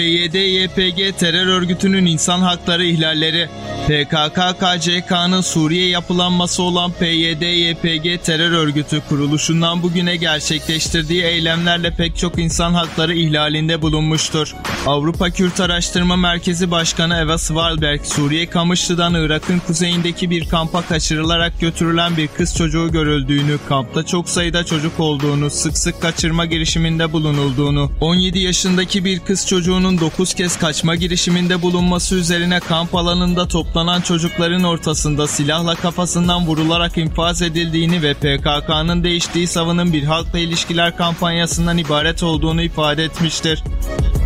PYD-YPG terör örgütünün insan hakları ihlalleri. PKK-KCK'nın Suriye yapılanması olan PYD-YPG terör örgütü kuruluşundan bugüne gerçekleştirdiği eylemlerle pek çok insan hakları ihlalinde bulunmuştur. Avrupa Kürt Araştırma Merkezi Başkanı Eva Svalberg, Suriye Kamışlı'dan Irak'ın kuzeyindeki bir kampa kaçırılarak götürülen bir kız çocuğu görüldüğünü, kampta çok sayıda çocuk olduğunu, sık sık kaçırma girişiminde bulunulduğunu, 17 yaşındaki bir kız çocuğunun 9 kez kaçma girişiminde bulunması üzerine kamp alanında toplanan çocukların ortasında silahla kafasından vurularak infaz edildiğini ve PKK'nın değiştiği savının bir halkla ilişkiler kampanyasından ibaret olduğunu ifade etmiştir.